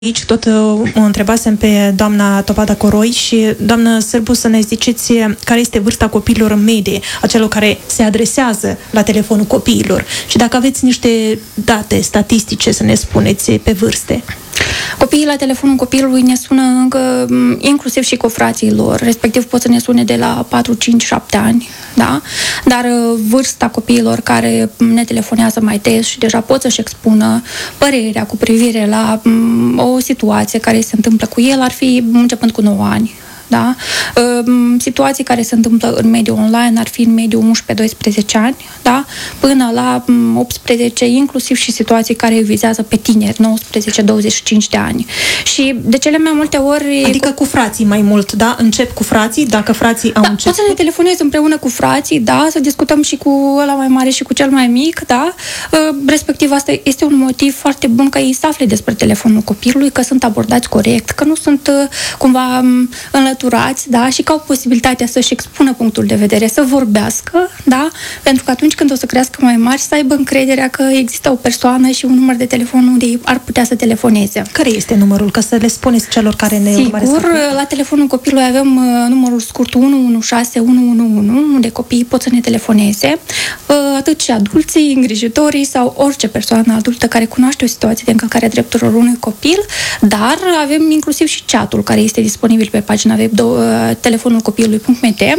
Aici tot o întrebasem pe doamna Topada Coroi și doamnă Sârbu să ne ziceți care este vârsta copiilor în medie, a celor care se adresează la telefonul copiilor și dacă aveți niște date statistice să ne spuneți pe vârste. Copiii la telefonul copilului ne sună încă, inclusiv și cu frații lor, respectiv pot să ne sune de la 4, 5, 7 ani, da? Dar vârsta copiilor care ne telefonează mai des și deja pot să-și expună părerea cu privire la o situație care se întâmplă cu el ar fi începând cu 9 ani. Da? Situații care se întâmplă în mediul online ar fi în mediul 11-12 ani, da? Până la 18, inclusiv și situații care vizează pe tineri, 19-25 de ani. Și de cele mai multe ori... Adică cu frații mai mult, da? Încep cu frații, dacă frații au început... Pot să ne telefonezi împreună cu frații, da? Să discutăm și cu ăla mai mare și cu cel mai mic, da? Respectiv, asta este un motiv foarte bun ca ei să afle despre telefonul copilului, că sunt abordați corect, că nu sunt cumva înlăturați, da? Și că au posibilitatea să-și expună punctul de vedere, să vorbească, da? Pentru că atunci când o să crească mai mari, să aibă încrederea că există o persoană și un număr de telefon unde ei ar putea să telefoneze. Care este numărul? Ca să le spuneți celor care ne urmăresc. Sigur, la telefonul copilului avem numărul scurt 116 111, unde copiii pot să ne telefoneze, atât și adulții, îngrijitorii sau orice persoană adultă care cunoaște o situație de încălcare a drepturilor unui copil, dar avem inclusiv și chat-ul care este disponibil pe pagina web telefonul copilului.mt.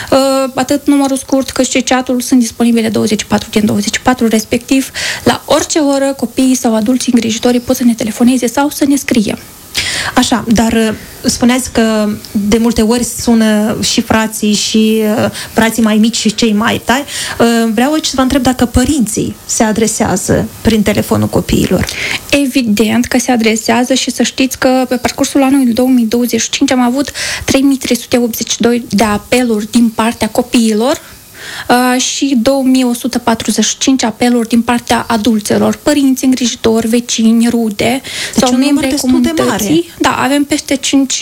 Atât numărul scurt cât și chat-ul sunt disponibile 24 din 24, respectiv la orice oră copiii sau adulții îngrijitorii pot să ne telefoneze sau să ne scrie. Așa, dar spuneați că de multe ori sună și frații și frații mai mici și cei mai tari. Vreau să vă întreb dacă părinții se adresează prin telefonul copiilor. Evident că se adresează și să știți că pe parcursul anului 2025 am avut 3382 de apeluri din partea copiilor și 2145 apeluri din partea adulților, părinți, îngrijitori, vecini, rude, deci sau membri ai comunității. Da, avem peste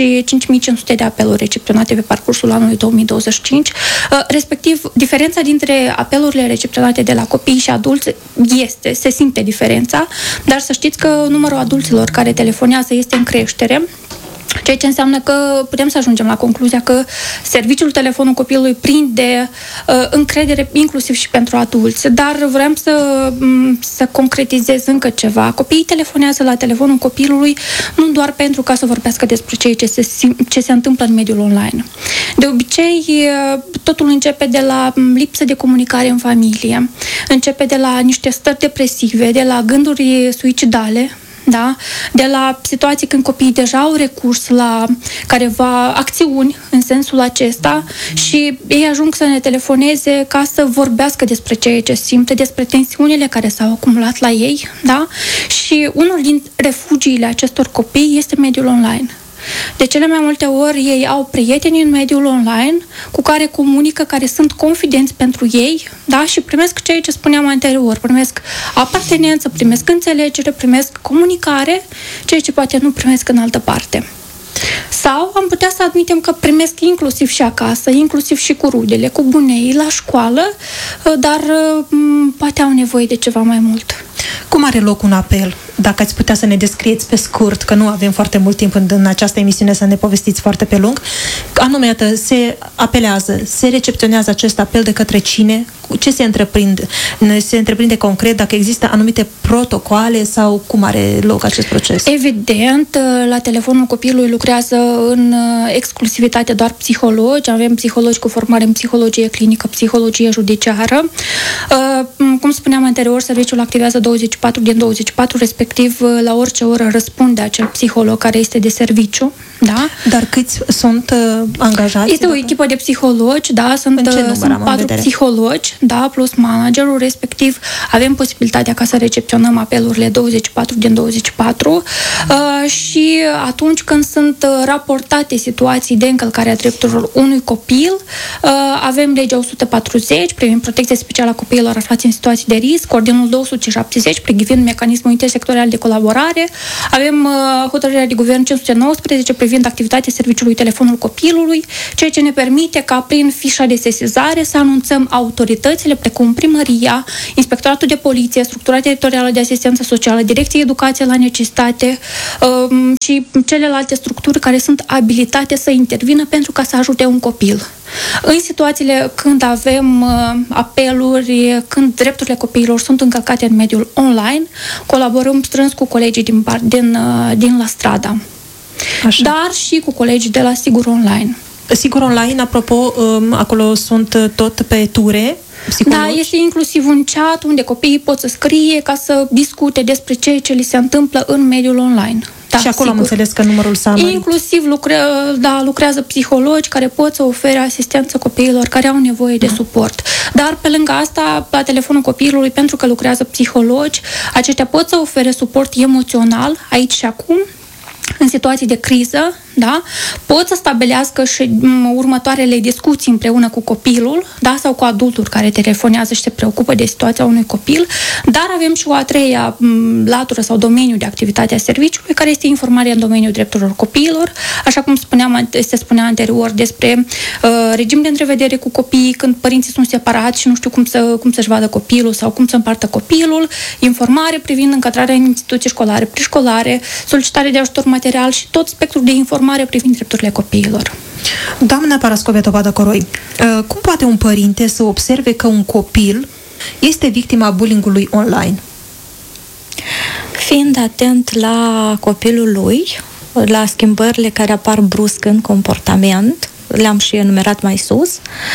5500 de apeluri recepționate pe parcursul anului 2025. Respectiv, diferența dintre apelurile recepționate de la copii și adulți se simte diferența, dar să știți că numărul adulților care telefonează este în creștere, ceea ce înseamnă că putem să ajungem la concluzia că serviciul telefonul copilului prinde încredere inclusiv și pentru adulți. Dar vreau să concretizez încă ceva. Copiii telefonează la telefonul copilului nu doar pentru ca să vorbească despre ce se întâmplă în mediul online. De obicei, totul începe de la lipsă de comunicare în familie, începe de la niște stări depresive, de la gânduri suicidale, da? De la situații când copiii deja au recurs la careva acțiuni în sensul acesta și ei ajung să ne telefoneze ca să vorbească despre ceea ce simt, despre tensiunile care s-au acumulat la ei, da? Și unul din refugiile acestor copii este mediul online. De cele mai multe ori ei au prieteni în mediul online cu care comunică, care sunt confidenți pentru ei, da? Și primesc ceea ce spuneam anterior, primesc apartenență, primesc înțelegere, primesc comunicare, ceea ce poate nu primesc în altă parte. Sau am putea să admitem că primesc inclusiv și acasă, inclusiv și cu rudele, cu buneii, la școală, dar poate au nevoie de ceva mai mult. Cum are loc un apel? Dacă ați putea să ne descrieți pe scurt, că nu avem foarte mult timp în această emisiune să ne povestiți foarte pe lung, anume, iată, se apelează, se recepționează acest apel de către cine? Ce se întreprinde? Se întreprinde concret dacă există anumite protocoale sau cum are loc acest proces? Evident, la telefonul copilului lucrează în exclusivitate doar psihologi. Avem psihologi cu formare în psihologie clinică, psihologie judiciară. Cum spuneam anterior, serviciul activează 24 din 24, respectiv la orice oră răspunde acel psiholog care este de serviciu. Da? Dar câți sunt angajați? Este o echipă de psihologi, da, sunt 4 psihologi, da, plus managerul, respectiv avem posibilitatea ca să recepționăm apelurile 24 din 24 și atunci când sunt raportate situații de încălcare a drepturilor unui copil, avem legea 140 privind protecția specială a copiilor aflați în situații de risc, ordinul 270 privind mecanismul intersectorial de colaborare, avem hotărârea de guvern 519 privind activitatea serviciului telefonul copilului, ceea ce ne permite ca prin fișa de sesizare să anunțăm autoritățile precum primăria, inspectoratul de poliție, structura teritorială de asistență socială, direcția educație la necesitate, și celelalte structuri care sunt abilitate să intervină pentru ca să ajute un copil. În situațiile când avem apeluri, când drepturile copiilor sunt încălcate în mediul online, colaborăm strâns cu colegii din La Strada. Așa. Dar și cu colegii de la Sigur Online. Sigur Online, apropo, acolo sunt tot pe ture psihologi? Da, este inclusiv un chat unde copiii pot să scrie ca să discute despre ceea ce li se întâmplă în mediul online. Da, și acolo sigur. am înțeles că numărul s-a mărit. Inclusiv lucrează psihologi care pot să ofere asistență copiilor care au nevoie de suport. Dar pe lângă asta, la telefonul copilului, pentru că lucrează psihologi, aceștia pot să ofere suport emoțional aici și acum, în situații de criză, da? Pot să stabilească și următoarele discuții împreună cu copilul, da? Sau cu adultul care telefonează și se preocupă de situația unui copil, dar avem și o a treia latură sau domeniu de activitate a serviciului, care este informarea în domeniul drepturilor copiilor, așa cum se spunea anterior despre regim de întrevedere cu copiii când părinții sunt separați și nu știu cum să-și vadă copilul sau cum să împartă copilul, informare privind încadrarea în instituții școlare, preșcolare, solicitare de ajutor material și tot spectrul de informare privind drepturile copiilor. Doamna Parascovia Tovada-Coroi, cum poate un părinte să observe că un copil este victima bullying-ului online? Fiind atent la copilul lui, la schimbările care apar brusc în comportament, le-am și enumerat mai sus,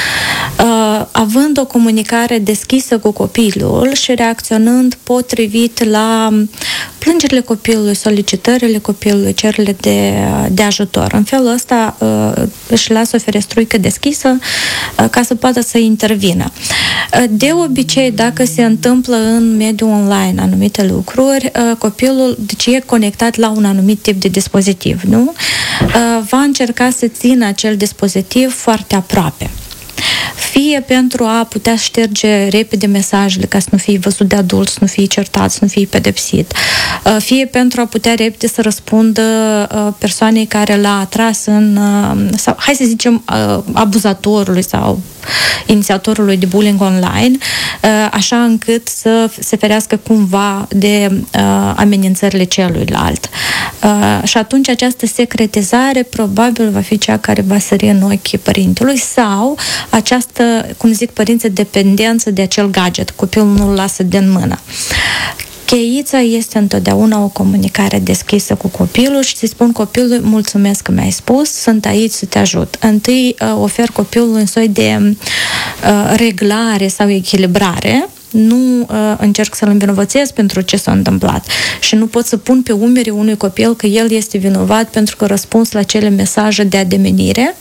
având o comunicare deschisă cu copilul și reacționând potrivit la plângerile copilului, solicitările copilului, cererile de ajutor. În felul ăsta își lasă o ferestruică deschisă ca să poată să intervină. De obicei, dacă se întâmplă în mediul online anumite lucruri, copilul, deci e conectat la un anumit tip de dispozitiv, nu? Va încerca să țină acel dispozitiv foarte aproape. Fie pentru a putea șterge repede mesajele ca să nu fie văzut de adult, să nu fie certat, să nu fie pedepsit, fie pentru a putea repede să răspundă persoanei care l-a atras sau hai să zicem abuzatorului sau inițiatorului de bullying online, așa încât să se ferească cumva de amenințările celuilalt. Și atunci această secretizare probabil va fi cea care va sări în ochii părintelui sau această, cum zic părinții, dependență de acel gadget. Copilul nu-l lasă din mână. Cheița este întotdeauna o comunicare deschisă cu copilul și să-i spun copilului, mulțumesc că mi-ai spus, sunt aici să te ajut. Întâi ofer copilului un soi de reglare sau echilibrare, nu încerc să-l învinovățesc pentru ce s-a întâmplat și nu pot să pun pe umerii unui copil că el este vinovat pentru că răspuns la cele mesaje de ademenire,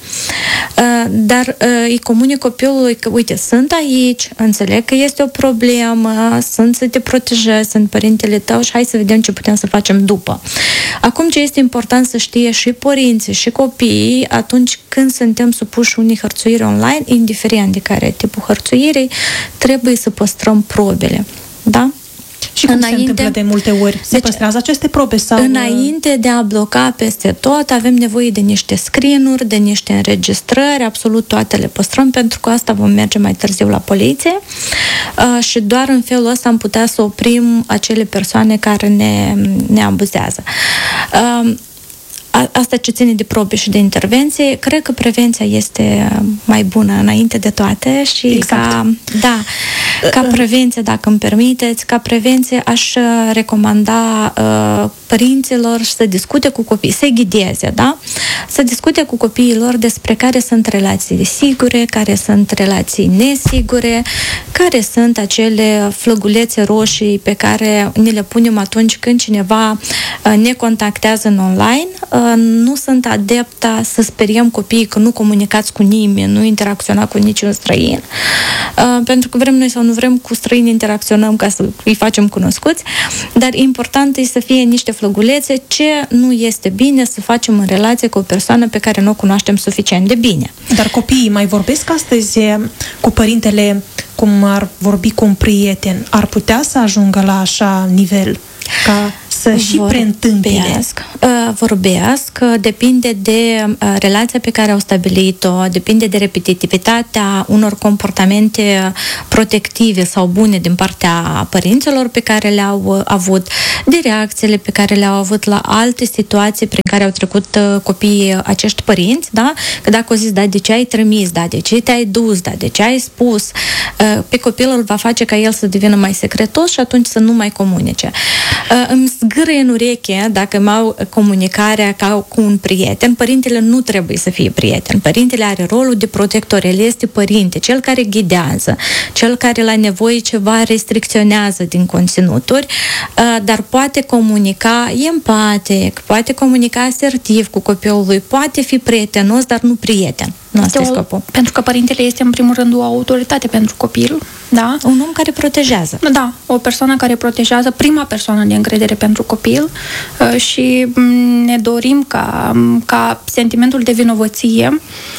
dar îi comunic copilului că, uite, sunt aici, înțeleg că este o problemă, sunt să te protejez, sunt părintele tău și hai să vedem ce putem să facem după. Acum, ce este important să știe și părinții și copiii atunci când suntem supuși unei hărțuiri online, indiferent de care tipul hărțuirii, trebuie să păstrăm probele. Da? Și cum se întâmplă de multe ori? Se păstrează aceste probe? Sau... Înainte de a bloca peste tot, avem nevoie de niște screen-uri, de niște înregistrări, absolut toate le păstrăm, pentru că asta vom merge mai târziu la poliție și doar în felul ăsta am putea să oprim acele persoane care ne abuzează. Asta ce ține de probe și de intervenție, cred că prevenția este mai bună înainte de toate și exact. ca prevenție, dacă îmi permiteți, ca prevenție aș recomanda părinților să discute cu copiii, să-i ghideze, da? Să discute cu copiilor despre care sunt relații sigure, care sunt relații nesigure, care sunt acele flăgulețe roșii pe care ni le punem atunci când cineva ne contactează în online. Nu sunt adepta să speriem copiii că nu comunicați cu nimeni, nu interacționa cu niciun străin, pentru că vrem noi sau nu vrem, cu străini interacționăm ca să îi facem cunoscuți, dar important e să fie niște flăgulețe ce nu este bine să facem în relație cu o persoană pe care nu o cunoaștem suficient de bine. Dar copiii mai vorbesc astăzi cu părintele cum ar vorbi cu un prieten? Ar putea să ajungă la așa nivel? ca să și preîntâmpine? Vorbesc, depinde de relația pe care au stabilit-o, depinde de repetitivitatea unor comportamente protective sau bune din partea părinților pe care le-au avut, de reacțiile pe care le-au avut la alte situații prin care au trecut copiii acești părinți, da? Că dacă au zis, da, de ce ai trimis, da, de ce te-ai dus, da, de ce ai spus, pe copilul va face ca el să devină mai secretos și atunci să nu mai comunice. Îmi zgârâie în ureche dacă m-au comunicarea ca cu un prieten. Părintele nu trebuie să fie prieten. Părintele are rolul de protector. El este părinte, cel care ghidează, cel care la nevoie ceva restricționează din conținuturi, dar poate comunica empatic, poate comunica asertiv cu copilul lui, poate fi prietenos, dar nu prieten. Nu asta e scopul. Pentru că părintele este în primul rând o autoritate pentru copil, da? Un om care protejează. Da, o persoană care protejează, prima persoană de încredere pentru copil și ne dorim ca sentimentul de vinovăție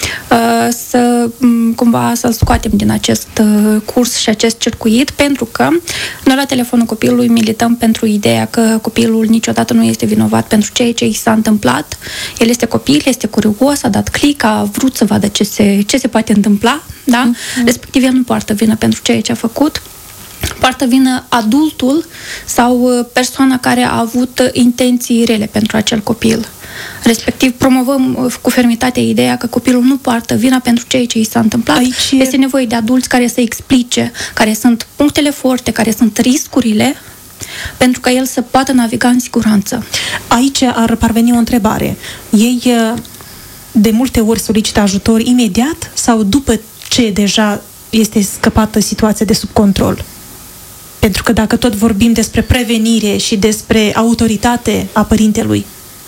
să cumva să-l scoatem din acest curs și acest circuit, pentru că noi la telefonul copilului milităm pentru ideea că copilul niciodată nu este vinovat pentru ceea ce i s-a întâmplat. El este copil, este curios, a dat click, a vrut să vadă ce se poate întâmpla, da? Respectiv, el nu poartă vină pentru ceea ce a făcut, poartă vină adultul sau persoana care a avut intenții rele pentru acel copil. Respectiv, promovăm cu fermitate ideea că copilul nu poartă vina pentru ceea ce i s-a întâmplat. Este nevoie de adulți care să explice care sunt punctele forte, care sunt riscurile, pentru ca el să poată naviga în siguranță. Aici ar parveni o întrebare. Ei de multe ori solicită ajutor imediat sau după ce deja este scăpată situația de sub control? Pentru că dacă tot vorbim despre prevenire și despre autoritate a părintelui.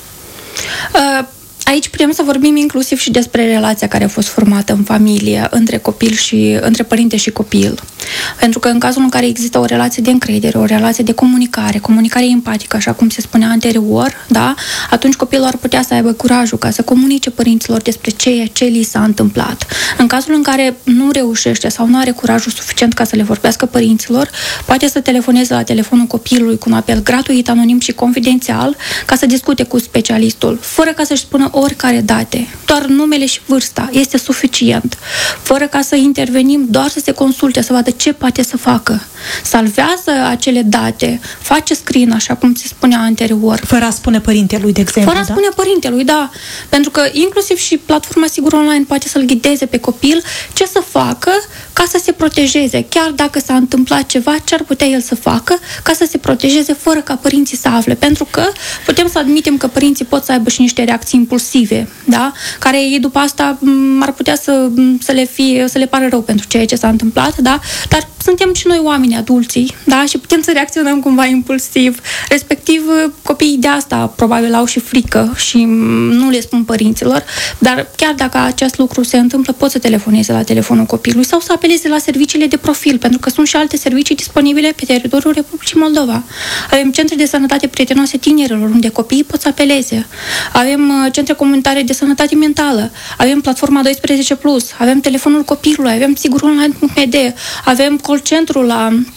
Aici putem să vorbim inclusiv și despre relația care a fost formată în familie, între părinte și copil. Pentru că în cazul în care există o relație de încredere, o relație de comunicare empatică, așa cum se spunea anterior, da? Atunci copilul ar putea să aibă curajul ca să comunice părinților despre ceea ce li s-a întâmplat. În cazul în care nu reușește sau nu are curajul suficient ca să le vorbească părinților, poate să telefoneze la telefonul copilului cu un apel gratuit, anonim și confidențial, ca să discute cu specialistul, fără ca să-și spună oricare date, doar numele și vârsta, este suficient, fără ca să intervenim, doar să se consulte, să vadă ce poate să facă. Salvează acele date, face screen, așa cum se spunea anterior. Fără a spune părintelui, de exemplu, Fără a spune părintelui, da. Pentru că inclusiv și platforma Sigur Online poate să-l ghideze pe copil ce să facă ca să se protejeze. Chiar dacă s-a întâmplat ceva, ce ar putea el să facă ca să se protejeze fără ca părinții să afle. Pentru că putem să admitem că părinții pot să aibă și niște reacții impulsive, da? Care ei după asta ar putea să le pară rău pentru ceea ce s-a întâmplat, da? Dar suntem și noi oameni adulții, da? Și putem să reacționăm cumva impulsiv. Respectiv, copiii de asta probabil au și frică și nu le spun părinților, dar chiar dacă acest lucru se întâmplă, pot să telefoneze la telefonul copilului sau să apeleze la serviciile de profil, pentru că sunt și alte servicii disponibile pe teritoriul Republicii Moldova. Avem centre de sănătate prietenoase tinerilor, unde copiii pot să apeleze. Avem centre comunitare de sănătate mentală, avem platforma 12+, avem telefonul copilului, avem siguronline.md, avem call centru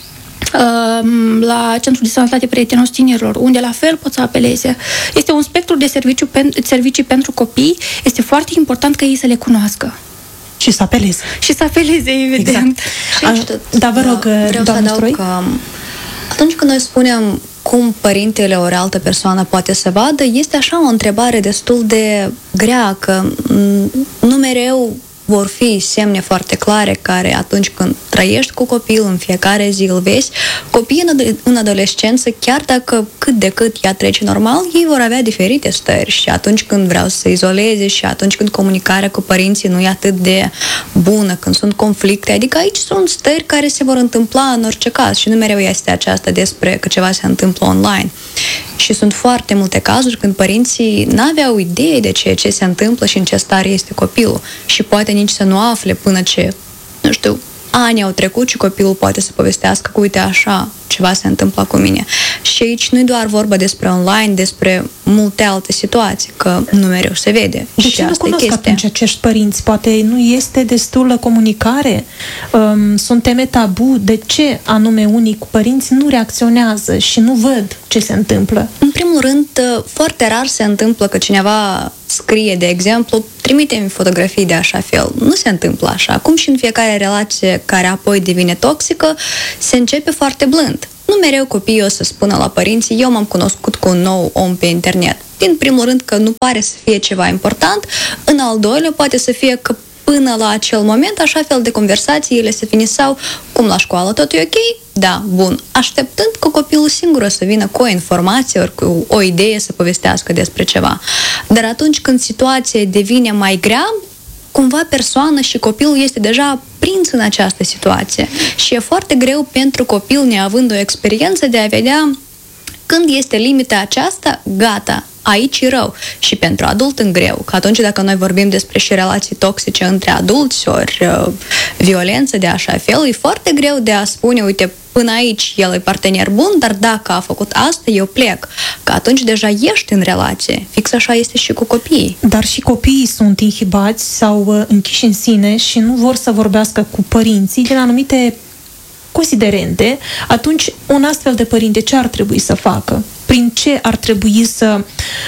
la Centrul de Sănătate Prietenos Tinerilor, unde la fel pot să apeleze. Este un spectru de servicii pentru copii. Este foarte important ca ei să le cunoască. Și să apeleze. Și să apeleze, evident. Exact. Da, vă rog, vreau să adaug că atunci când noi spunem cum părintele ori altă persoană poate să vadă, este așa o întrebare destul de grea, că nu mereu vor fi semne foarte clare care atunci când trăiești cu copil în fiecare zi, îl vezi, copiii în adolescență, chiar dacă cât de cât ea trece normal, ei vor avea diferite stări și atunci când vreau să se izoleze și atunci când comunicarea cu părinții nu e atât de bună, când sunt conflicte, adică aici sunt stări care se vor întâmpla în orice caz și nu mereu este aceasta despre că ceva se întâmplă online. Și sunt foarte multe cazuri când părinții n-aveau idee de ceea ce se întâmplă și în ce stare este copilul și poate nici să nu afle până ce, nu știu, ani au trecut și copilul poate să povestească că uite așa, ceva se întâmplă cu mine. Și aici nu e doar vorba despre online, despre multe alte situații, că nu mereu se vede. De ce nu cunosc atunci acești părinți? Poate nu este destulă comunicare? Sunt teme tabu? De ce anume unii părinți nu reacționează și nu văd ce se întâmplă? În primul rând, foarte rar se întâmplă că cineva scrie, de exemplu, trimite-mi fotografii de așa fel. Nu se întâmplă așa. Cum și în fiecare relație care apoi devine toxică, se începe foarte blând. Nu mereu copiii o să spună la părinții, eu m-am cunoscut cu un nou om pe internet. Din primul rând că nu pare să fie ceva important, în al doilea poate să fie că până la acel moment, așa fel de conversații, ele se finisau cum la școală, tot e ok? Da, bun. Așteptând că copilul singur o să vină cu o informație ori cu o idee să povestească despre ceva. Dar atunci când situația devine mai grea, cumva persoana și copilul este deja prins în această situație. Și e foarte greu pentru copil, neavând o experiență, de a vedea când este limita aceasta, gata, aici e rău. Și pentru adult în greu, că atunci dacă noi vorbim despre și relații toxice între adulți ori violență de așa fel, e foarte greu de a spune, uite, până aici el e partener bun, dar dacă a făcut asta, eu plec. Că atunci deja ești în relație. Fix așa este și cu copiii. Dar și copiii sunt inhibați sau închiși în sine și nu vor să vorbească cu părinții din anumite considerente. Atunci, un astfel de părinte ce ar trebui să facă? Prin ce ar trebui să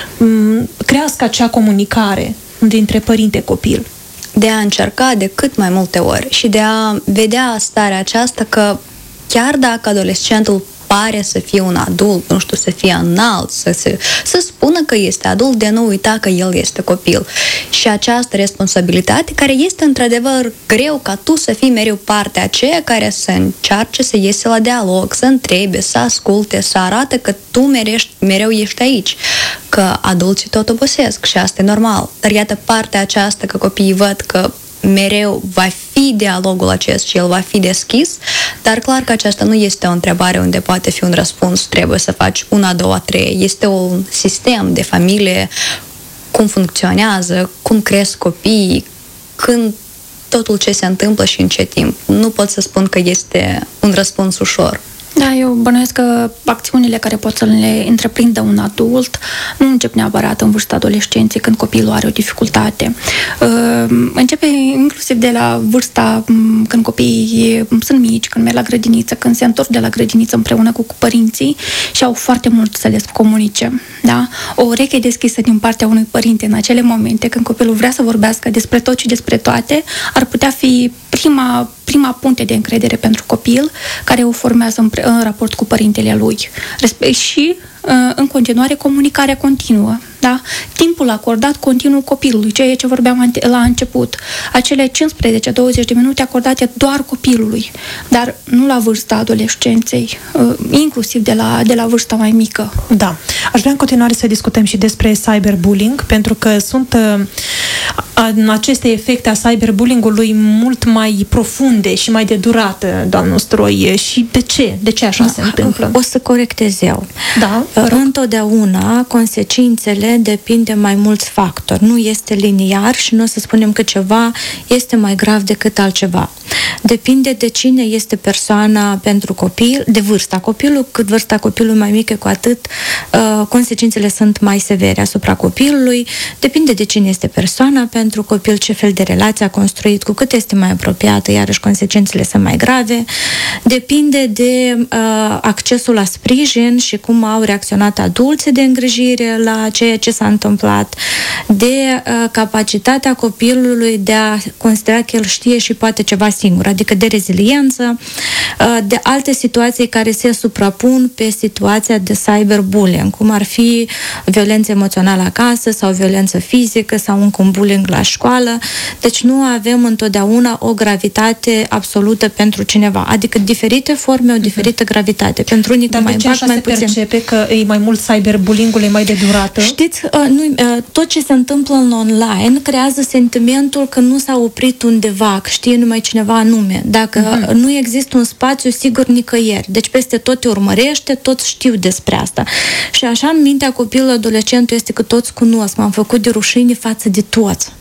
crească acea comunicare dintre părinte-copil? De a încerca de cât mai multe ori și de a vedea starea aceasta că chiar dacă adolescentul pare să fie un adult, nu știu, să fie înalt, să spună că este adult, de a nu uita că el este copil. Și această responsabilitate, care este într-adevăr greu ca tu să fii mereu partea aceea care să încearce să iese la dialog, să întrebe, să asculte, să arate că tu mereu ești aici, că adulții tot obosesc și asta e normal. Dar iată partea aceasta că copiii văd că mereu va fi dialogul acesta și el va fi deschis, dar clar că aceasta nu este o întrebare unde poate fi un răspuns, trebuie să faci 1, 2, 3. Este un sistem de familie, cum funcționează, cum cresc copiii, când totul ce se întâmplă și în ce timp. Nu pot să spun că este un răspuns ușor. Da, eu bănuiesc că acțiunile care pot să le întreprindă un adult nu încep neapărat în vârsta adolescenței, când copilul are o dificultate. Începe inclusiv de la vârsta când copiii sunt mici, când merg la grădiniță, când se întorc de la grădiniță împreună cu părinții și au foarte mult să le comunice. Da? O ureche deschisă din partea unui părinte în acele momente când copilul vrea să vorbească despre tot și despre toate, ar putea fi prima punte de încredere pentru copil, care o formează în raport cu părintele lui. Și, în continuare, comunicarea continuă. Da? Timpul acordat continuu copilului, ceea ce vorbeam la început. Acele 15-20 de minute acordate doar copilului, dar nu la vârsta adolescenței, inclusiv de la vârsta mai mică. Da. Aș vrea în continuare să discutăm și despre cyberbullying, pentru că sunt aceste efecte a cyberbullying-ului mult mai profunde și mai de durată, doamnă Stroi. Și de ce? De ce așa se întâmplă? O să corectez eu. Da, întotdeauna consecințele depind de mai mulți factori. Nu este liniar și nu o să spunem că ceva este mai grav decât altceva. Depinde de cine este persoana pentru copil, de vârsta copilului, cât vârsta copilului mai mică, cu atât consecințele sunt mai severe asupra copilului. Depinde de cine este persoana pentru copil, ce fel de relație a construit, cu cât este mai apropiată, iarăși consecințele sunt mai grave. Depinde de accesul la sprijin și cum au reacționat adulții de îngrijire la ceea ce s-a întâmplat, de capacitatea copilului de a considera că el știe și poate ceva singur, adică de reziliență, de alte situații care se suprapun pe situația de cyberbullying, cum ar fi violență emoțională acasă sau violență fizică sau încă un bullying la școală. Deci nu avem întotdeauna o gravitate absolută pentru cineva, adică diferite forme, o diferită gravitate. Pentru unii dar mai de ce așa se percepe că e mai mult cyberbullying-ul, e mai de durată? Știți, tot ce se întâmplă în online creează sentimentul că nu s-a oprit undeva, că știe numai cineva anume. Dacă nu există un spațiu sigur nicăieri. Deci peste tot te urmărește, toți știu despre asta. Și așa în mintea copilului adolescentului este că toți cunosc, m-am făcut de rușine față de toți.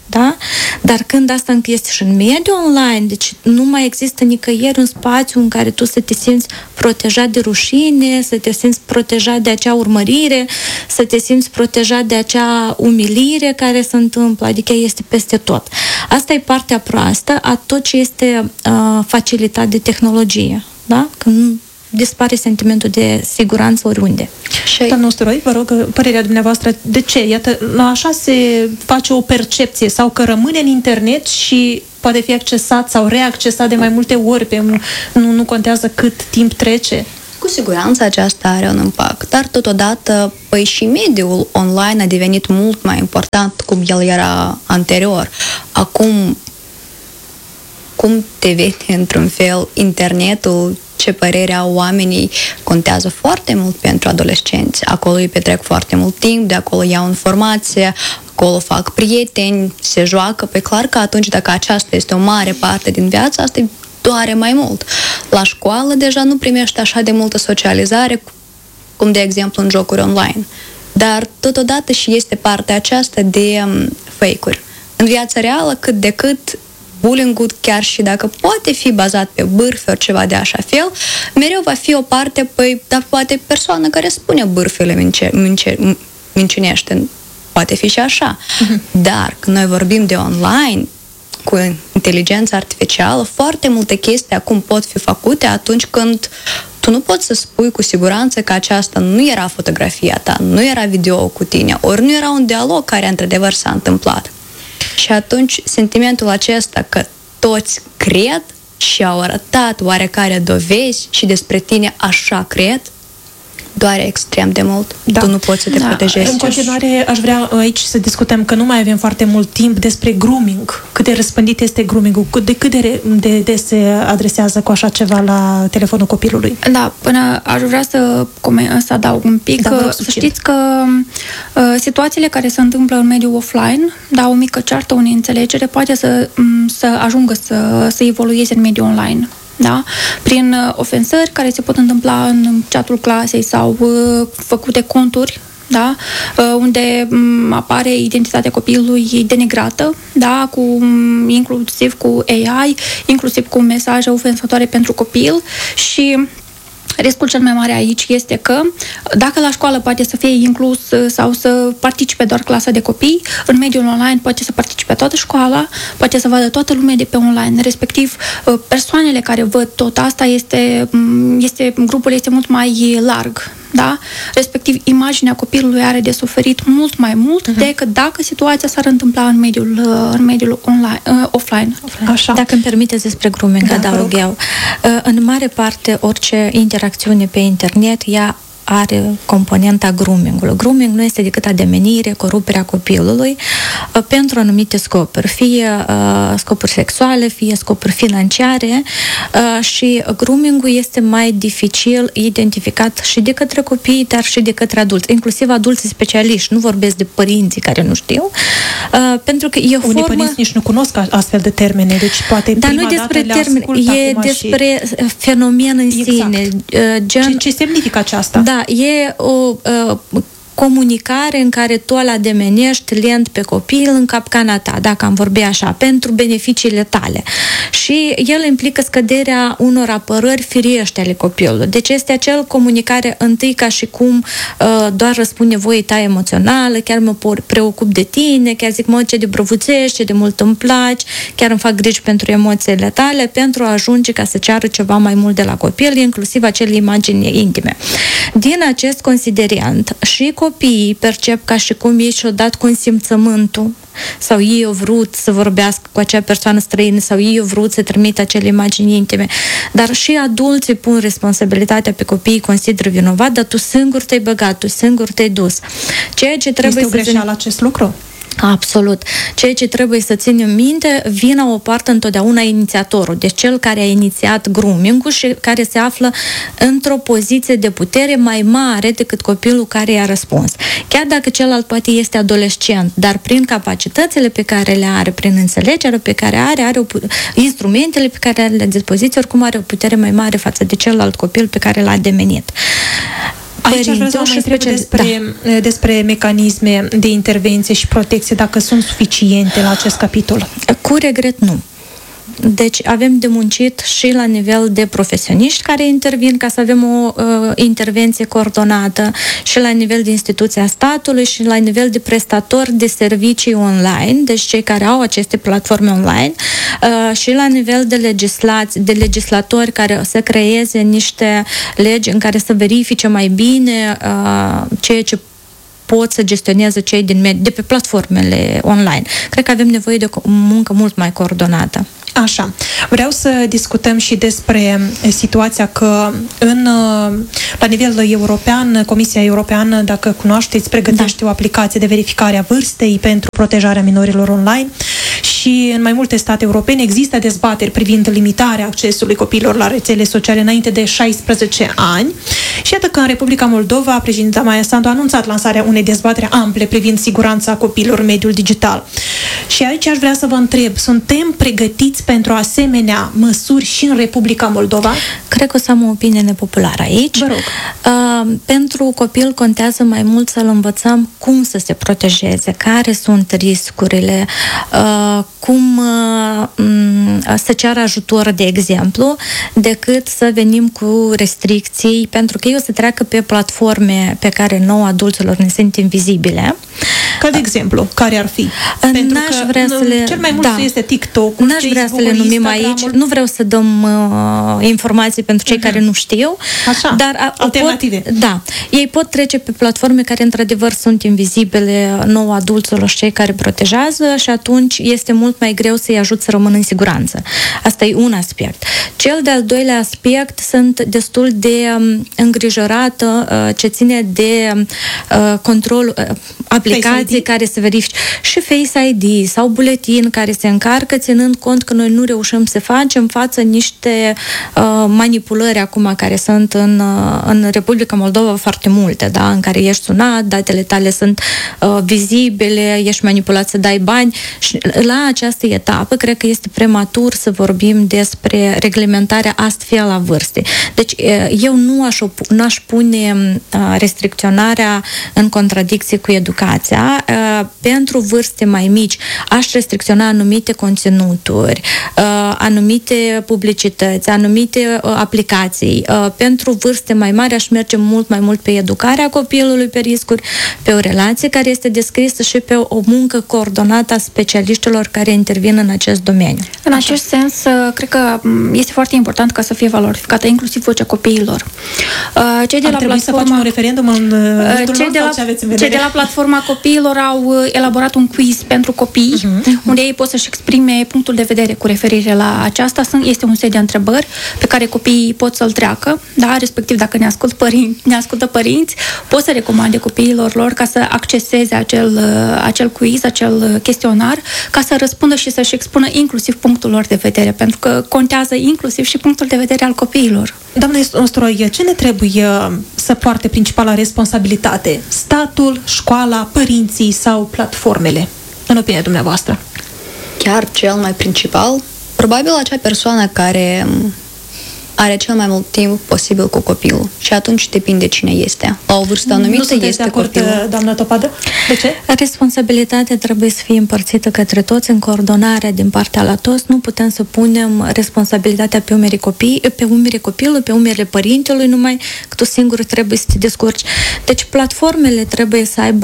Da? Dar când asta este și în mediul online, deci nu mai există nicăieri un spațiu în care tu să te simți protejat de rușine, să te simți protejat de acea urmărire, să te simți protejat de acea umilire care se întâmplă, adică este peste tot. Asta e partea proastă a tot ce este facilitat de tehnologie, da? Când dispare sentimentul de siguranță oriunde. Doamna Usturoi, vă rog, părerea dumneavoastră, de ce? Iată, așa se face o percepție sau că rămâne în internet și poate fi accesat sau reaccesat de mai multe ori, nu contează cât timp trece? Cu siguranță aceasta are un impact, dar totodată, păi și mediul online a devenit mult mai important cum el era anterior. Acum, cum te vede într-un fel internetul, ce părere au oamenii, contează foarte mult pentru adolescenți. Acolo îi petrec foarte mult timp, de acolo iau informație, acolo fac prieteni, se joacă. Pe clar că atunci, dacă aceasta este o mare parte din viață, asta îi doare mai mult. La școală deja nu primești așa de multă socializare cum, de exemplu, în jocuri online. Dar totodată și este partea aceasta de fake-uri. În viața reală, cât de cât, bullying-ul, chiar și dacă poate fi bazat pe bârfe, ceva de așa fel, mereu va fi o parte, păi, dar poate persoana care spune bârfele mincinește, poate fi și așa. Dar când noi vorbim de online, cu inteligența artificială, foarte multe chestii acum pot fi făcute atunci când tu nu poți să spui cu siguranță că aceasta nu era fotografia ta, nu era video cu tine, ori nu era un dialog care într-adevăr s-a întâmplat. Și atunci sentimentul acesta că toți cred și au arătat oarecare dovezi și despre tine așa cred, doare extrem de mult. Da. Tu nu poți să te protejezi. În continuare, aș vrea aici să discutăm că nu mai avem foarte mult timp despre grooming. Cât de răspândit este grooming-ul? Cât de des se adresează cu așa ceva la telefonul copilului? Da, până aș vrea să adaug un pic. Da, să știți că situațiile care se întâmplă în mediul offline, da, o mică ceartă, o neînțelegere, poate să ajungă să evolueze în mediul online. Da? Prin ofensări care se pot întâmpla în chatul clasei sau făcute conturi, da? Unde apare identitatea copilului denigrată, da? Inclusiv cu AI, inclusiv cu mesaje ofensatoare pentru copil și riscul cel mai mare aici este că dacă la școală poate să fie inclus sau să participe doar clasa de copii, în mediul online poate să participe toată școala, poate să vadă toată lumea de pe online, respectiv persoanele care văd tot asta grupul este mult mai larg. Da? Respectiv, imaginea copilului are de suferit mult mai mult decât dacă situația s-ar întâmpla în mediul online, offline. Așa. Dacă îmi permiteți despre grooming, adaug eu. În mare parte, orice interacțiune pe internet, ea are componenta grooming-ului. Grooming nu este decât ademenire, coruperea copilului pentru anumite scopuri, fie scopuri sexuale, fie scopuri financiare și grooming-ul este mai dificil identificat și de către copii, dar și de către adulți, inclusiv adulții specialiști, nu vorbesc de părinții care nu știu, pentru că e o formă... părinți nici nu cunosc astfel de termene, deci poate dar nu despre termeni, e despre fenomen în sine. Ce semnifică aceasta? Da, e o comunicare în care tu îl ademenești lent pe copil în capcana ta, dacă am vorbit așa, pentru beneficiile tale. Și el implică scăderea unor apărări firești ale copilului. Deci este acel comunicare întâi ca și cum doar răspund nevoii tale emoțională, chiar mă preocup de tine, chiar zic, mă, ce de brăvuțești, ce de mult îmi placi, chiar îmi fac griji pentru emoțiile tale, pentru a ajunge ca să ceară ceva mai mult de la copil, inclusiv acele imagini intime. Din acest considerent, și copiii percep ca și cum ei și-au dat consimțământul sau ei au vrut să vorbească cu acea persoană străină sau ei au vrut să trimită acele imagini intime. Dar și adulții pun responsabilitatea pe copii, consideră vinovat, dar tu singur te-ai băgat, tu singur te-ai dus. Ceea ce trebuie este o greșeală acest lucru? Absolut. Ceea ce trebuie să ținem minte, vina o poartă întotdeauna inițiatorul, deci cel care a inițiat grooming-ul și care se află într-o poziție de putere mai mare decât copilul care i-a răspuns. Chiar dacă celălalt poate este adolescent, dar prin capacitățile pe care le are, prin înțelegerea pe care are instrumentele pe care are la dispoziție, oricum are o putere mai mare față de celălalt copil pe care l-a ademenit. Aici aș vrea să mai întreb despre mecanisme de intervenție și protecție, dacă sunt suficiente la acest capitol. Cu regret, nu. Deci avem de muncit și la nivel de profesioniști care intervin ca să avem o intervenție coordonată, și la nivel de instituția statului, și la nivel de prestatori de servicii online, deci cei care au aceste platforme online, și la nivel de legislatori care să creeze niște legi în care să verifice mai bine ceea ce pot să gestioneze cei de pe platformele online. Cred că avem nevoie de o muncă mult mai coordonată. Așa. Vreau să discutăm și despre situația că la nivel european, Comisia Europeană, dacă cunoașteți, pregătește o aplicație de verificare a vârstei pentru protejarea minorilor online și în mai multe state europene există dezbateri privind limitarea accesului copiilor la rețele sociale înainte de 16 ani. Și iată că în Republica Moldova, președinta Maia Sandu a anunțat lansarea unei dezbateri ample privind siguranța copiilor în mediul digital. Și aici aș vrea să vă întreb, suntem pregătiți pentru asemenea măsuri și în Republica Moldova? Cred că o să am o opinie nepopulară aici. Vă rog. Pentru copil contează mai mult să-l învățăm cum să se protejeze, care sunt riscurile, cum să ceară ajutor, de exemplu, decât să venim cu restricții, pentru că ei o să treacă pe platforme pe care nouă adulților ne sunt invizibile. Ca de exemplu, care ar fi? Pentru că cel mai mult este TikTok-ul, n-aș vrea să le numim aici, nu vreau să dăm informații pentru cei care nu știu. Așa, dar alternative. Ei pot trece pe platforme care într-adevăr sunt invizibile nouă adulților și cei care protejează și atunci este mult mai greu să-i ajut să rămână în siguranță. Asta e un aspect. Cel de-al doilea aspect, sunt destul de îngrijorată ce ține de control aplicații care se verifice și Face ID sau buletin care se încarcă, ținând cont că noi nu reușim să facem față niște manipulări acum care sunt în Republica Moldova foarte multe, da? În care ești sunat, datele tale sunt vizibile, ești manipulat să dai bani și la această etapă cred că este prematur să vorbim despre reglementarea astfel a vârstei. Deci eu nu aș pune restricționarea în contradicție cu educația. Pentru vârste mai mici aș restricționa anumite conținuturi, anumite publicități, anumite aplicații. Pentru vârste mai mari aș merge mult mai mult pe educarea copilului, pe riscuri, pe o relație care este descrisă și pe o muncă coordonată a specialiștilor care intervin în acest domeniu. În acest sens, cred că este foarte important ca să fie valorificată inclusiv vocea copiilor. Cei de la platforma, să facem un referendum în cei de la platforma copiilor au elaborat un quiz pentru copii, unde ei pot să-și exprime punctul de vedere cu referire la aceasta. Este un set de întrebări pe care copiii pot să-l treacă, da? Respectiv dacă ne ascultă părinți, pot să recomande copiilor lor ca să acceseze acel quiz, acel chestionar, ca să răspundă și să-și expună inclusiv punctul lor de vedere, pentru că contează inclusiv și punctul de vedere al copiilor. Doamne Ostroi, ce ne trebuie să poarte principala responsabilitate? Statul, școala, părinții sau platformele? În opinia dumneavoastră. Chiar cel mai principal, probabil acea persoană care are cel mai mult timp posibil cu copilul. Și atunci depinde cine este. La o vârstă anumită este de acord, copilul. Doamna Topadă? De ce? Responsabilitatea trebuie să fie împărțită către toți în coordonarea din partea la toți. Nu putem să punem responsabilitatea pe umerii copilului, pe umerii părintelui, numai că tu singur trebuie să te descurci. Deci platformele trebuie să aibă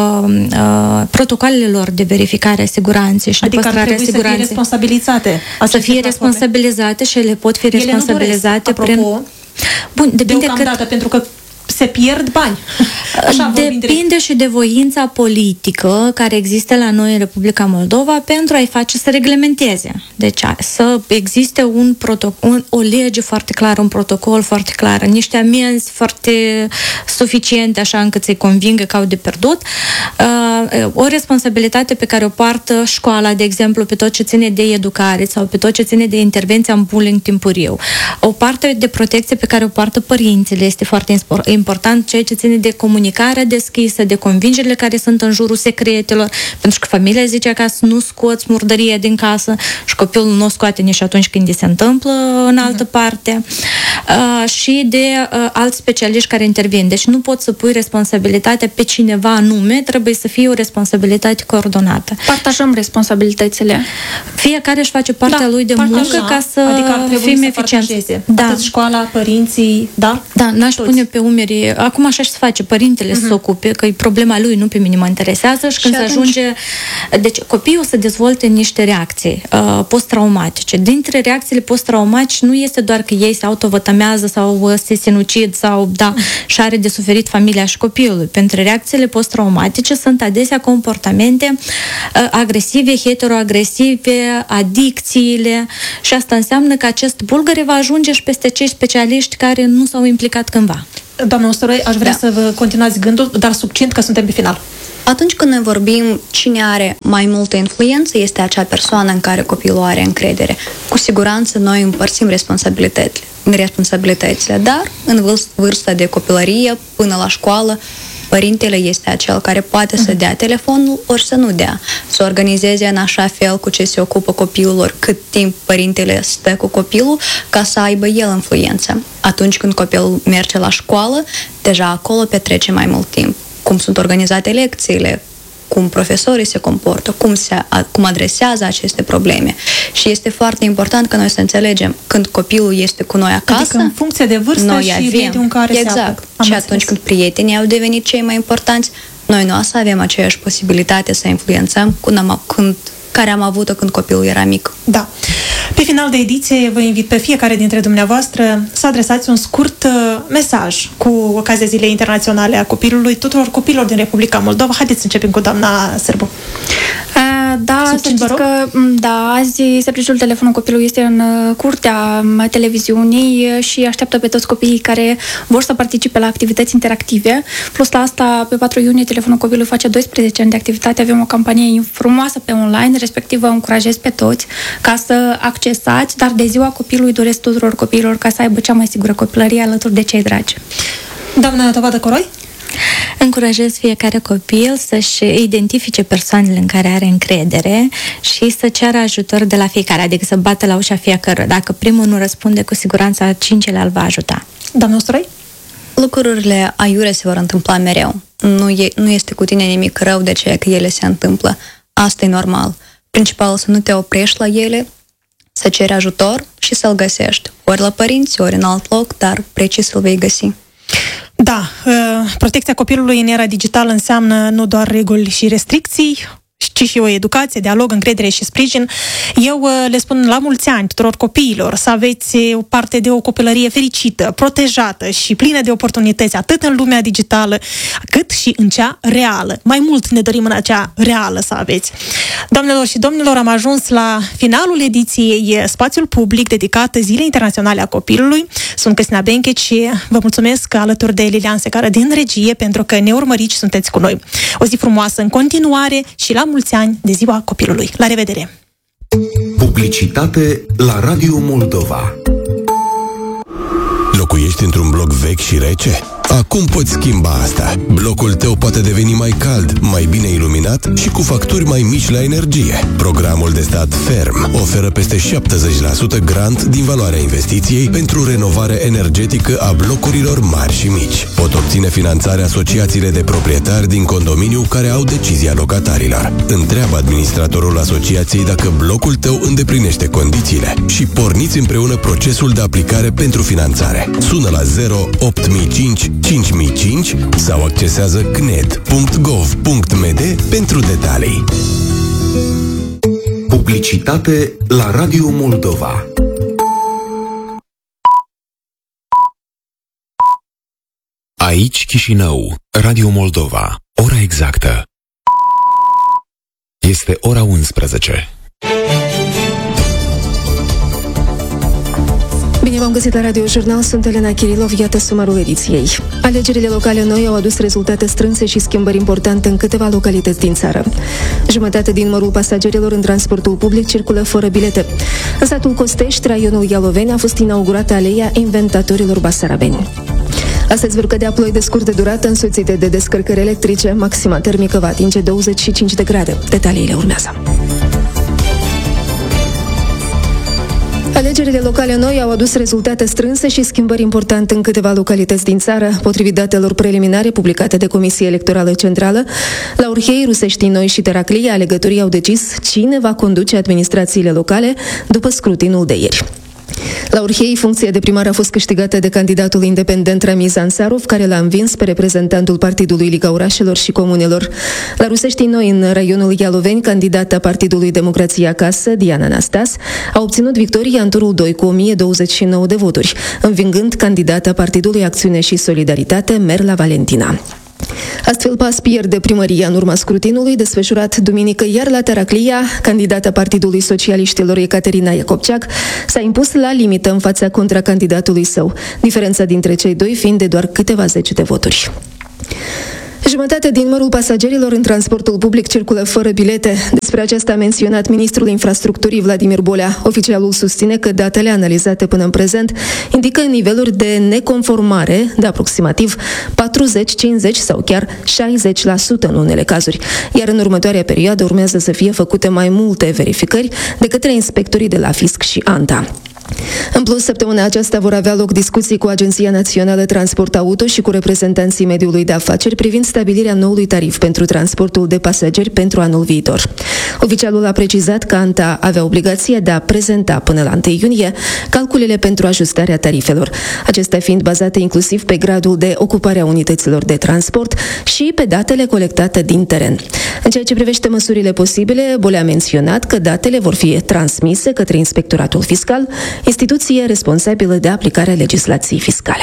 protocoalele lor de verificare a siguranței și de păstrare a siguranței. Să fie responsabilizate. Să fie responsabilizate și ele pot fi responsabilizate. Apropo, bun, depinde deocamdată, pentru că se pierd bani. Așa depinde și de voința politică care există la noi în Republica Moldova pentru a-i face să reglementeze. Deci să existe o lege foarte clară, un protocol foarte clar, niște amenzi foarte suficiente așa încât să-i convingă că au de pierdut. O responsabilitate pe care o poartă școala, de exemplu, pe tot ce ține de educare sau pe tot ce ține de intervenția în bullying timpuriu. O parte de protecție pe care o poartă părinții este foarte important, ceea ce ține de comunicarea deschisă, de convingerile care sunt în jurul secretelor, pentru că familia zice acasă nu scoți murdărie din casă și copilul nu o scoate nici atunci când se întâmplă în altă parte. și de alți specialiști care intervin. Deci nu poți să pui responsabilitatea pe cineva anume, trebuie să fie o responsabilitate coordonată. Partajăm responsabilitățile. Fiecare își face partea lui de muncă ca să fim eficienți. Atât școala, părinții, da? Da, n-aș pune pe umeri. Acum așa și se face, părintele să se ocupe, că e problema lui, nu pe mine mă interesează și când se ajunge... Deci copiii o să dezvolte niște reacții post-traumatice. Dintre reacțiile post-traumatice nu este doar că ei se autovătămează sau se sinucid sau, și are de suferit familia și copilul. Pentru reacțiile post-traumatice sunt adesea comportamente agresive, heteroagresive, adicțiile și asta înseamnă că acest bulgăre va ajunge și peste cei specialiști care nu s-au implicat cândva. Doamna Usturoi, aș vrea să vă continuați gândul, dar succint că suntem pe final. Atunci când ne vorbim cine are mai multă influență, este acea persoană în care copilul are încredere. Cu siguranță noi împărțim responsabilitățile, dar în vârsta de copilărie până la școală, părintele este acel care poate să dea telefonul ori să nu dea. Să organizeze în așa fel cu ce se ocupă copilul, ori cât timp părintele stă cu copilul, ca să aibă el influență. Atunci când copilul merge la școală, deja acolo petrece mai mult timp. Cum sunt organizate lecțiile, cum profesorii se comportă, cum adresează aceste probleme. Și este foarte important că noi să înțelegem când copilul este cu noi acasă, adică în funcție de vârstă și mediul în care se află. Și atunci când prietenii au devenit cei mai importanți, noi nu o să avem aceeași posibilitate să influențăm care am avut-o când copilul era mic. Da. Pe final de ediție vă invit pe fiecare dintre dumneavoastră să adresați un scurt mesaj cu ocazia Zilei Internaționale a Copilului tuturor copiilor din Republica Moldova. Haideți să începem cu doamna Sârbu. Da, să știți că azi serviciul Telefonul Copilului este în curtea televiziunii și așteaptă pe toți copiii care vor să participe la activități interactive. Plus la asta, pe 4 iunie, Telefonul Copilului face 12 ani de activitate. Avem o campanie frumoasă pe online, respectiv vă încurajez pe toți ca să accesați, dar de ziua copilului doresc tuturor copiilor ca să aibă cea mai sigură copilărie alături de cei dragi. Doamna Tovadă Coroi? Încurajez fiecare copil să-și identifice persoanele în care are încredere și să ceară ajutor de la fiecare, adică să bată la ușa fiecăruia. Dacă primul nu răspunde, cu siguranță al cincilea îl va ajuta. Doamna Usturoi? Lucrurile aiure se vor întâmpla mereu. Nu este cu tine nimic rău de ceea că ele se întâmplă. Asta e normal. Principal să nu te oprești la ele, să ceri ajutor și să-l găsești. Ori la părinți, ori în alt loc, dar precis să-l vei găsi. Da, protecția copilului în era digitală înseamnă nu doar reguli și restricții, ci și o educație, dialog, încredere și sprijin. Eu le spun la mulți ani tuturor copiilor să aveți o parte de o copilărie fericită, protejată și plină de oportunități, atât în lumea digitală, cât și în cea reală. Mai mult ne dorim în acea reală să aveți. Doamnelor și domnilor, am ajuns la finalul ediției Spațiul Public dedicat Zilei Internaționale a Copilului. Sunt Cristina Benchec și vă mulțumesc alături de Lilian Secară din regie pentru că ne urmăriți și sunteți cu noi. O zi frumoasă în continuare și la mulți ani de Ziua Copilului. La revedere! Publicitate la Radio Moldova. Locuiești într-un bloc vechi și rece? Acum poți schimba asta. Blocul tău poate deveni mai cald, mai bine iluminat și cu facturi mai mici la energie. Programul de stat Ferm oferă peste 70% grant din valoarea investiției pentru renovare energetică a blocurilor mari și mici. Pot obține finanțare asociațiile de proprietari din condominiu care au decizia locatarilor. Întreabă administratorul asociației dacă blocul tău îndeplinește condițiile și porniți împreună procesul de aplicare pentru finanțare. Sună la 08005 5005 sau accesează cned.gov.md pentru detalii. Publicitate la Radio Moldova. Aici Chișinău, Radio Moldova. Ora exactă este ora 11. Bine v-am găsit la Radio Jurnal, sunt Elena Kirilov, iată sumarul ediției. Alegerile locale noi au adus rezultate strânse și schimbări importante în câteva localități din țară. Jumătate din numărul pasagerilor în transportul public circulă fără bilete. În satul Costești, raionul Ialoveni, a fost inaugurată aleea inventatorilor basarabeni. Astăzi vor cădea ploi de scurtă durată însoțite de descărcări electrice, maxima termică va atinge 25 de grade. Detaliile urmează. Alegerile locale noi au adus rezultate strânse și schimbări importante în câteva localități din țară. Potrivit datelor preliminare publicate de Comisia Electorală Centrală, la Urhei, Rusești Noi și Teraclia, alegătorii au decis cine va conduce administrațiile locale după scrutinul de ieri. La Urhei, funcția de primar a fost câștigată de candidatul independent Ramiz Ansarov, care l-a învins pe reprezentantul Partidului Liga Orașelor și Comunelor. La Rusești Noi, în raionul Ialoveni, candidata Partidului Democrația Acasă, Diana Anastas, a obținut victoria în turul 2 cu 1029 de voturi, învingând candidata Partidului Acțiune și Solidaritate, Merla Valentina. Astfel, PAS pierde primăria în urma scrutinului desfășurat duminică, iar la Teraclia, candidata Partidului Socialiștilor Ecaterina Iacobceac s-a impus la limită în fața contracandidatului său, diferența dintre cei doi fiind de doar câteva zeci de voturi. Jumătate din numărul pasagerilor în transportul public circulă fără bilete. Despre aceasta a menționat ministrul infrastructurii Vladimir Bolea. Oficialul susține că datele analizate până în prezent indică niveluri de neconformare de aproximativ 40, 50 sau chiar 60% în unele cazuri. Iar în următoarea perioadă urmează să fie făcute mai multe verificări de către inspectorii de la Fisc și ANTA. În plus, săptămâna aceasta vor avea loc discuții cu Agenția Națională Transport Auto și cu reprezentanții mediului de afaceri privind stabilirea noului tarif pentru transportul de pasageri pentru anul viitor. Oficialul a precizat că ANTA avea obligația de a prezenta până la 1 iunie calculele pentru ajustarea tarifelor, acestea fiind bazate inclusiv pe gradul de ocupare a unităților de transport și pe datele colectate din teren. În ceea ce privește măsurile posibile, Bolea a menționat că datele vor fi transmise către Inspectoratul Fiscal, instituție responsabilă de aplicarea legislației fiscale.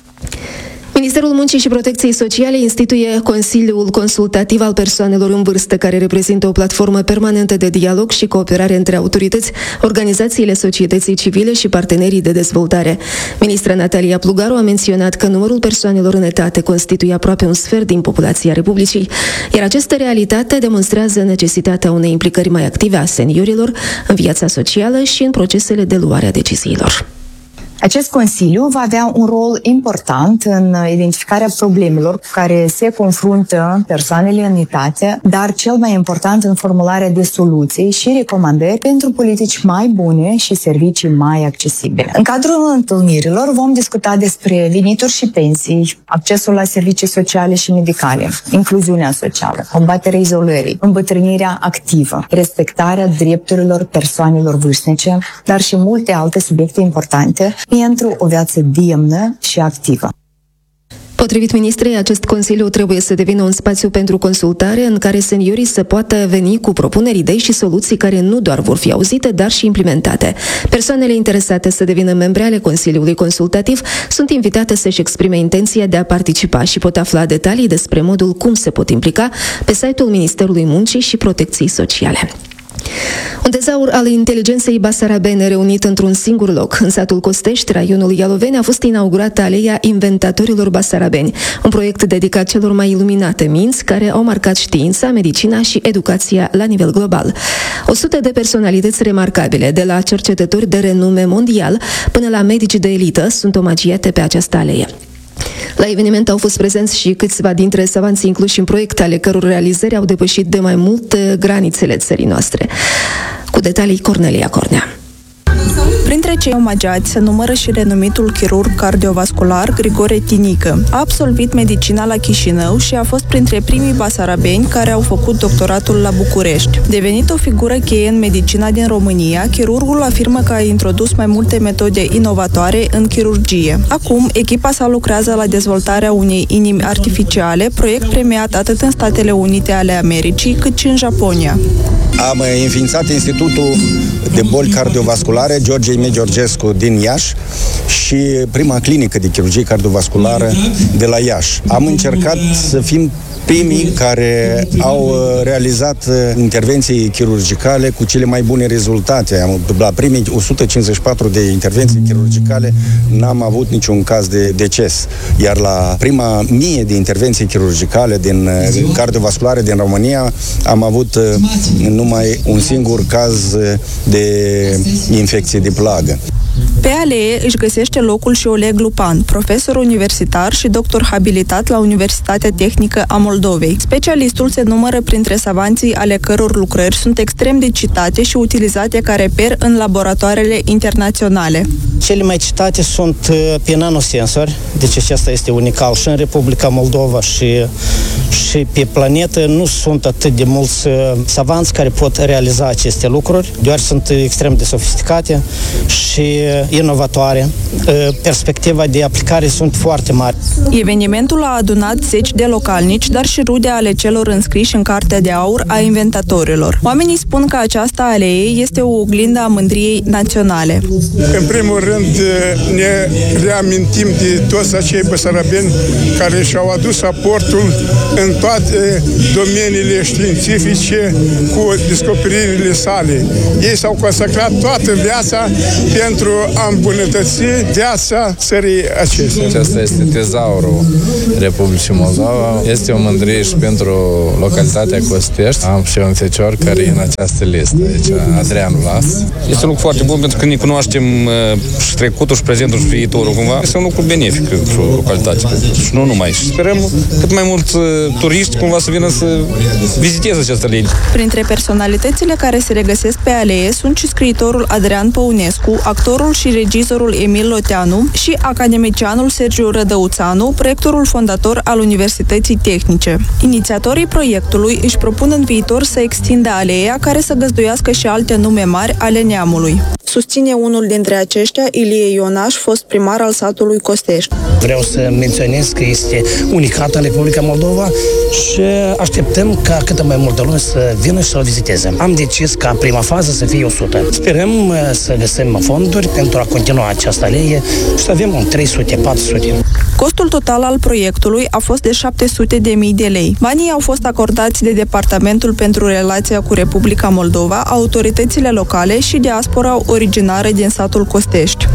Ministerul Muncii și Protecției Sociale instituie Consiliul Consultativ al Persoanelor în Vârstă, care reprezintă o platformă permanentă de dialog și cooperare între autorități, organizațiile societății civile și partenerii de dezvoltare. Ministra Natalia Plugaru a menționat că numărul persoanelor în etate constituie aproape un sfert din populația Republicii, iar această realitate demonstrează necesitatea unei implicări mai active a seniorilor în viața socială și în procesele de luare a deciziilor. Acest Consiliu va avea un rol important în identificarea problemelor cu care se confruntă persoanele în etate, dar cel mai important în formularea de soluții și recomandări pentru politici mai bune și servicii mai accesibile. În cadrul întâlnirilor vom discuta despre venituri și pensii, accesul la servicii sociale și medicale, incluziunea socială, combaterea izolării, îmbătrânirea activă, respectarea drepturilor persoanelor vârstnice, dar și multe alte subiecte importante pentru o viață demnă și activă. Potrivit ministrei, acest Consiliu trebuie să devină un spațiu pentru consultare în care seniorii să poată veni cu propuneri, idei și soluții care nu doar vor fi auzite, dar și implementate. Persoanele interesate să devină membre ale Consiliului Consultativ sunt invitate să-și exprime intenția de a participa și pot afla detalii despre modul cum se pot implica pe site-ul Ministerului Muncii și Protecției Sociale. Un tezaur al inteligenței basarabene reunit într-un singur loc. În satul Costești, raionul Ialoveni, a fost inaugurată Aleea Inventatorilor Basarabeni, un proiect dedicat celor mai iluminate minți care au marcat știința, medicina și educația la nivel global. 100 de personalități remarcabile, de la cercetători de renume mondial până la medici de elită, sunt omagiate pe această alee. La eveniment au fost prezenți și câțiva dintre savanții incluși în proiect, ale căror realizări au depășit de mai mult granițele țării noastre. Cu detalii, Cornelia Cornea. Printre cei omagiați se numără și renumitul chirurg cardiovascular Grigore Tinică. A absolvit medicina la Chișinău și a fost printre primii basarabeni care au făcut doctoratul la București. Devenit o figură cheie în medicina din România, chirurgul afirmă că a introdus mai multe metode inovatoare în chirurgie. Acum, echipa sa lucrează la dezvoltarea unei inimi artificiale, proiect premiat atât în Statele Unite ale Americii, cât și în Japonia. Am înființat Institutul de Boli Cardiovasculare George Ime Georgescu din Iași și prima clinică de chirurgie cardiovasculară de la Iași. Am încercat să fim primii care au realizat intervenții chirurgicale cu cele mai bune rezultate. La primii 154 de intervenții chirurgicale n-am avut niciun caz de deces. Iar la prima 1000 de intervenții chirurgicale din cardiovasculare din România am avut numai un singur caz de infecție de plagă. Pe alee își găsește locul și Oleg Lupan, profesor universitar și doctor habilitat la Universitatea Tehnică a Moldovei. Specialistul se numără printre savanții ale căror lucrări sunt extrem de citate și utilizate ca reper în laboratoarele internaționale. Cele mai citate sunt pe nanosensori, deci acesta este unical și în Republica Moldova și pe planetă. Nu sunt atât de mulți savanți care pot realiza aceste lucruri, doar sunt extrem de sofisticate și inovatoare. Perspectiva de aplicare sunt foarte mari. Evenimentul a adunat zeci de localnici, dar și rude ale celor înscriși în Cartea de Aur a inventatorilor. Oamenii spun că această alee este o oglindă a mândriei naționale. În primul rând ne reamintim de toți acei băsarabeni care și-au adus aportul în toate domeniile științifice cu descoperirile sale. Ei s-au consacrat toată viața pentru a îmbunătăți viața țării acestea. Acesta este tezaurul Republicii Moldova. Este o mândrie și pentru localitatea Costești. Am și un fecior care e în această listă, deci Adrian Vlas. Este un lucru foarte bun pentru că ne cunoaștem și trecutul, și prezentul, și viitorul cumva. Este un lucru benefic pentru localitate. Și nu numai. Și sperăm cât mai mulți turiști cumva să vină să viziteze această alee. Printre personalitățile care se regăsesc pe alee sunt și scriitorul Adrian Păunescu, actorul și regizorul Emil Loteanu și academicianul Sergiu Rădăuțanu, proiectorul fondator al Universității Tehnice. Inițiatorii proiectului își propun în viitor să extindă aleea care să găzduiască și alte nume mari ale neamului. Susține unul dintre aceștia, Ilie Ionaș, fost primar al satului Costești. Vreau să menționez că este unicat în Republica Moldova și așteptăm ca cât mai multă lume să vină și să o viziteze. Am decis ca prima fază să fie 100. Sperăm să găsim fonduri pentru a continua această alee și să avem un 300-400. Costul total al proiectului a fost de 700.000 de lei. Banii au fost acordați de Departamentul pentru Relația cu Republica Moldova, autoritățile locale și diaspora originară din satul Costești.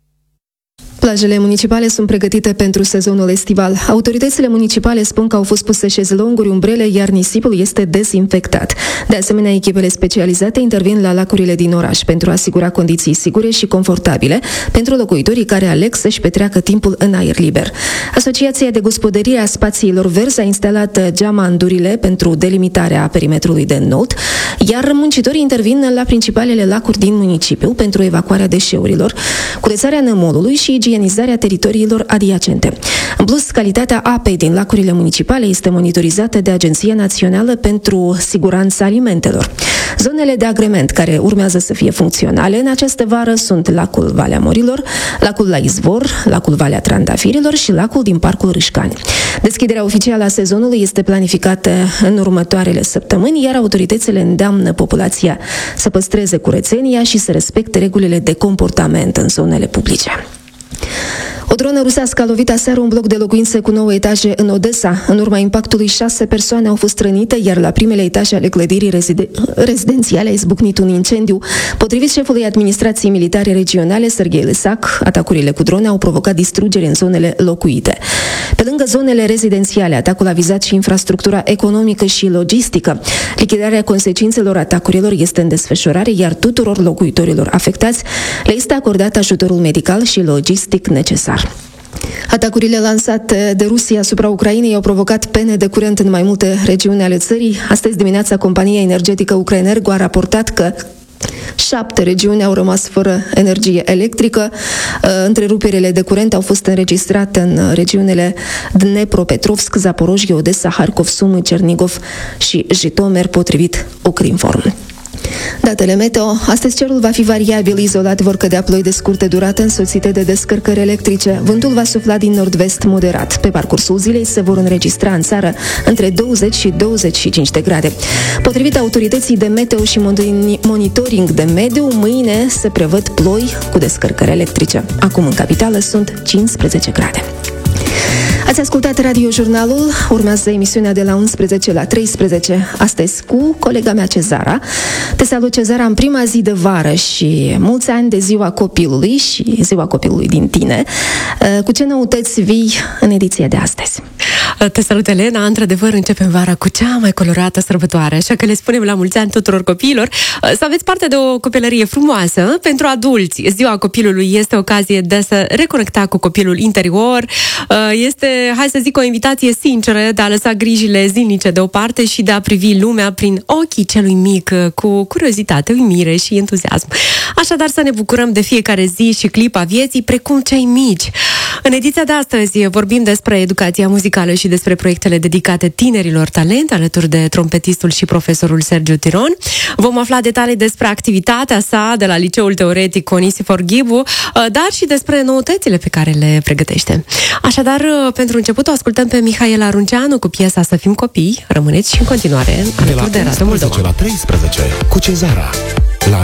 Plajele municipale sunt pregătite pentru sezonul estival. Autoritățile municipale spun că au fost puse șezlonguri, umbrele, iar nisipul este dezinfectat. De asemenea, echipele specializate intervin la lacurile din oraș pentru a asigura condiții sigure și confortabile pentru locuitorii care aleg să-și petreacă timpul în aer liber. Asociația de Gospodărire a Spațiilor Verzi a instalat geamandurile pentru delimitarea perimetrului de înalt, iar muncitorii intervin la principalele lacuri din municipiu pentru evacuarea deșeurilor, curățarea nămolului și igienizarea teritoriilor adiacente. În plus, calitatea apei din lacurile municipale este monitorizată de Agenția Națională pentru Siguranța Alimentelor. Zonele de agrement care urmează să fie funcționale în această vară sunt lacul Valea Morilor, lacul la Izvor, lacul Valea Trandafirilor și lacul din Parcul Râșcani. Deschiderea oficială a sezonului este planificată în următoarele săptămâni, iar autoritățile îndeamnă populația să păstreze curățenia și să respecte regulile de comportament în zonele publice. O dronă rusească a lovit aseară un bloc de locuințe cu 9 etaje în Odessa. În urma impactului 6 persoane au fost rănite, iar la primele etaje ale clădirii rezidențiale a izbucnit un incendiu. Potrivit șefului administrației militare regionale, Serghei Lăsac, atacurile cu drone au provocat distrugeri în zonele locuite. Pe lângă zonele rezidențiale, atacul a vizat și infrastructura economică și logistică. Lichidarea consecințelor atacurilor este în desfășurare, iar tuturor locuitorilor afectați le este acordat ajutorul medical și logistic necesar. Atacurile lansate de Rusia asupra Ucrainei au provocat pene de curent în mai multe regiuni ale țării. Astăzi dimineața, compania energetică Ucraenergo a raportat că 7 regiuni au rămas fără energie electrică. Întreruperile de curent au fost înregistrate în regiunile Dnepropetrovsk, Zaporojie, Odessa, Harkov, Sumi, Cernigov și Jitomer, potrivit Ukrinform. Datele meteo. Astăzi cerul va fi variabil, izolat vor cădea ploi de scurtă durată însoțite de descărcări electrice. Vântul va sufla din nord-vest moderat. Pe parcursul zilei se vor înregistra în țară între 20 și 25 de grade. Potrivit autorității de meteo și monitoring de mediu, mâine se prevăd ploi cu descărcări electrice. Acum în capitală sunt 15 grade. Ați ascultat Radio-Jurnalul, urmează emisiunea de la 11 la 13, astăzi cu colega mea Cezara. Te salut, Cezara, în prima zi de vară și mulți ani de ziua copilului și ziua copilului din tine. Cu ce noutăți vii în ediția de astăzi? Te salut, Elena. Într-adevăr, începem vara cu cea mai colorată sărbătoare, așa că le spunem la mulți ani tuturor copiilor să aveți parte de o copilărie frumoasă. Pentru adulți, ziua copilului este ocazie de a se reconecta cu copilul interior. Este, hai să zic, o invitație sinceră de a lăsa grijile zilnice deoparte și de a privi lumea prin ochii celui mic cu curiozitate, uimire și entuziasm. Așadar, să ne bucurăm de fiecare zi și clip a vieții, precum cei mici. În ediția de astăzi vorbim despre educația muzicală și despre proiectele dedicate tinerilor talent, alături de trompetistul și profesorul Sergiu Tiron. Vom afla detalii despre activitatea sa de la Liceul Teoretic Onisifor Ghibu, dar și despre noutățile pe care le pregătește. Așadar, pentru început o ascultăm pe Mihaela Runceanu cu piesa Să fim copii. Rămâneți și în continuare alături de Radio Moldova. La 13 cu Cezara.